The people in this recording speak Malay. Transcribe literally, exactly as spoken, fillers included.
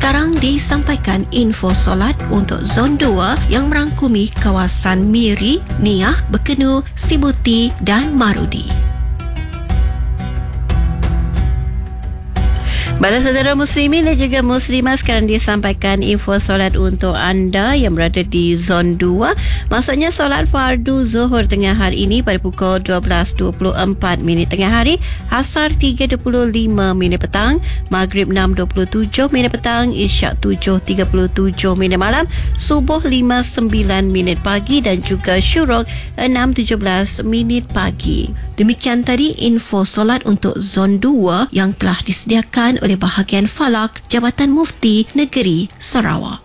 Sekarang disampaikan info solat untuk Zon dua yang merangkumi kawasan Miri, Niah, Bekenu, Sibuti dan Marudi. Bala saudara muslimin dan juga muslimah, sekarang disampaikan info solat untuk anda yang berada di Zon dua. Maksudnya solat fardu Zuhur tengah hari ini pada pukul dua belas dua puluh empat minit tengah hari, Asar tiga dua puluh lima minit petang, Maghrib enam dua puluh tujuh minit petang, Isyak tujuh tiga puluh tujuh minit malam, Subuh lima sembilan minit pagi dan juga Syuruk enam tujuh belas minit pagi. Demikian tadi info solat untuk Zon dua yang telah disediakan oleh bahagian Falak Jabatan Mufti Negeri Sarawak.